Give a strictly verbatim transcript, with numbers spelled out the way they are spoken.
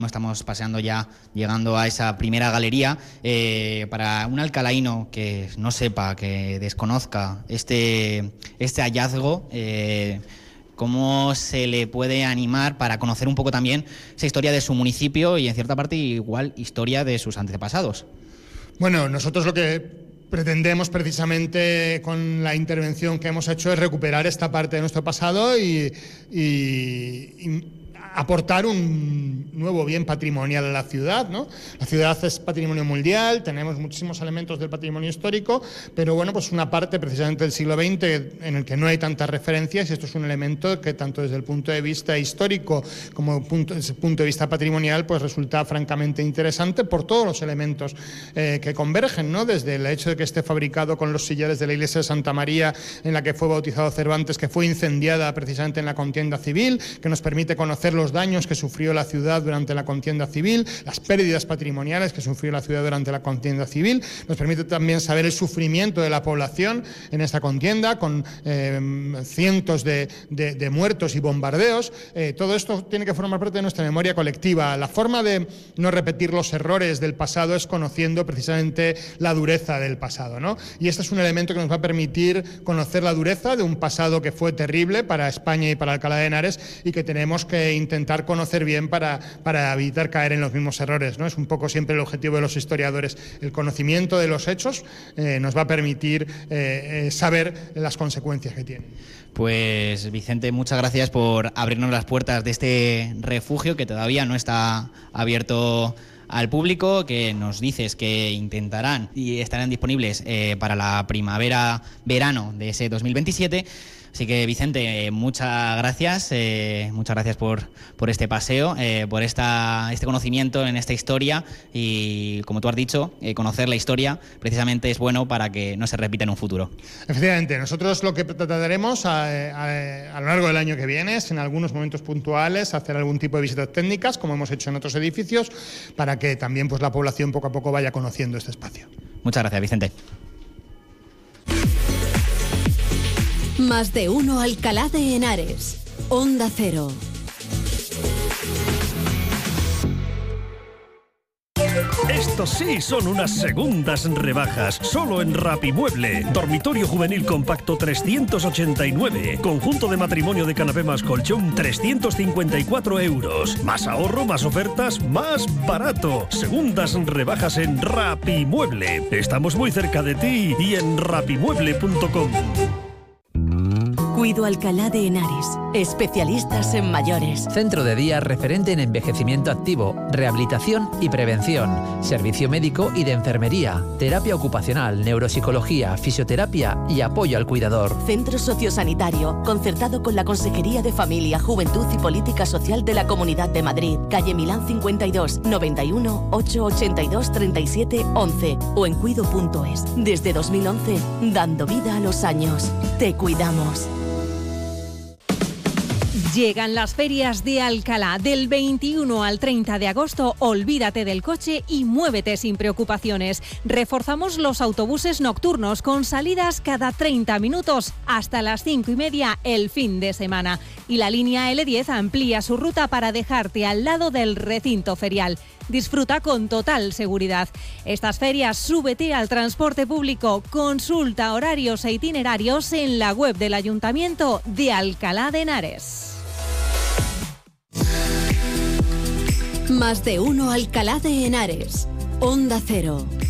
Estamos paseando ya, llegando a esa primera galería. Eh, para un alcalaíno que no sepa, que desconozca este, este hallazgo, eh, ¿cómo se le puede animar para conocer un poco también esa historia de su municipio y, en cierta parte, igual historia de sus antepasados? Bueno, nosotros lo que pretendemos precisamente con la intervención que hemos hecho es recuperar esta parte de nuestro pasado y, y, y aportar un nuevo bien patrimonial a la ciudad, ¿no? La ciudad es patrimonio mundial, tenemos muchísimos elementos del patrimonio histórico, pero bueno, pues una parte precisamente del siglo veinte en el que no hay tantas referencias, y esto es un elemento que tanto desde el punto de vista histórico como punto, desde el punto de vista patrimonial pues resulta francamente interesante por todos los elementos eh, que convergen, ¿no? Desde el hecho de que esté fabricado con los sillares de la iglesia de Santa María en la que fue bautizado Cervantes, que fue incendiada precisamente en la contienda civil, que nos permite conocer los daños que sufrió la ciudad durante la contienda civil, las pérdidas patrimoniales que sufrió la ciudad durante la contienda civil, nos permite también saber el sufrimiento de la población en esta contienda con eh, cientos de, de, de muertos y bombardeos. Eh, todo esto tiene que formar parte de nuestra memoria colectiva. La forma de no repetir los errores del pasado es conociendo precisamente la dureza del pasado, ¿no? Y este es un elemento que nos va a permitir conocer la dureza de un pasado que fue terrible para España y para Alcalá de Henares y que tenemos que intentar conocer bien para, para evitar caer en los mismos errores, ¿no? Es un poco siempre el objetivo de los historiadores. El conocimiento de los hechos eh, nos va a permitir eh, eh, saber las consecuencias que tienen. Pues Vicente, muchas gracias por abrirnos las puertas de este refugio que todavía no está abierto al público, que nos dices que intentarán y estarán disponibles eh, para la primavera-verano de ese dos mil veintisiete. Así que, Vicente, eh, muchas gracias, eh, muchas gracias por, por este paseo, eh, por esta, este conocimiento en esta historia y, como tú has dicho, eh, conocer la historia precisamente es bueno para que no se repita en un futuro. Efectivamente, nosotros lo que trataremos a, a, a lo largo del año que viene es, en algunos momentos puntuales, hacer algún tipo de visitas técnicas, como hemos hecho en otros edificios, para que también pues, la población poco a poco vaya conociendo este espacio. Muchas gracias, Vicente. Más de uno Alcalá de Henares. Onda Cero. Estos sí son unas segundas rebajas, solo en Rapimueble. Dormitorio juvenil compacto trescientos ochenta y nueve. Conjunto de matrimonio de canapé más colchón trescientos cincuenta y cuatro euros. Más ahorro, más ofertas, más barato. Segundas rebajas en Rapimueble. Estamos muy cerca de ti y en rapimueble punto com. Cuido Alcalá de Henares. Especialistas en mayores. Centro de día referente en envejecimiento activo, rehabilitación y prevención. Servicio médico y de enfermería. Terapia ocupacional, neuropsicología, fisioterapia y apoyo al cuidador. Centro sociosanitario, concertado con la Consejería de Familia, Juventud y Política Social de la Comunidad de Madrid. Calle Milán cincuenta y dos, noventa y uno, ochocientos ochenta y dos, treinta y siete, once o en cuido punto es. Desde dos mil once, dando vida a los años. Te cuidamos. Llegan las ferias de Alcalá. Del veintiuno al treinta de agosto, olvídate del coche y muévete sin preocupaciones. Reforzamos los autobuses nocturnos con salidas cada treinta minutos hasta las cinco y media el fin de semana. Y la línea ele diez amplía su ruta para dejarte al lado del recinto ferial. Disfruta con total seguridad. Estas ferias, súbete al transporte público. Consulta horarios e itinerarios en la web del Ayuntamiento de Alcalá de Henares. Más de uno Alcalá de Henares. Onda Cero.